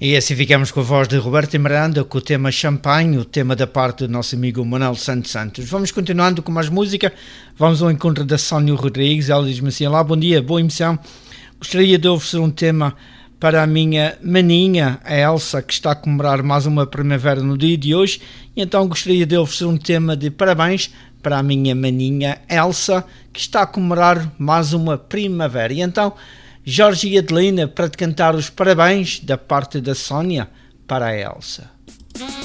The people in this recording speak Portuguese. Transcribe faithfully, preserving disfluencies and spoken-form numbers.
E assim ficamos com a voz de Roberto Miranda, com o tema Champanhe, o tema da parte do nosso amigo Manuel Santos Santos. Vamos continuando com mais música, vamos ao encontro da Sónia Rodrigues. Ela diz-me assim: olá, bom dia, boa emissão. Gostaria de oferecer um tema para a minha maninha, a Elsa, que está a comemorar mais uma primavera no dia de hoje, e então gostaria de oferecer um tema de parabéns para a minha maninha Elsa, que está a comemorar mais uma primavera. E então, Jorge e Adelina, para te cantar os parabéns da parte da Sónia para a Elsa.